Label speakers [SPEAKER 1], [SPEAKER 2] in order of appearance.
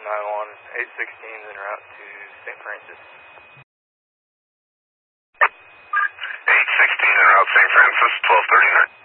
[SPEAKER 1] 816 en route to St. Francis.
[SPEAKER 2] 816 en route St. Francis, 1239.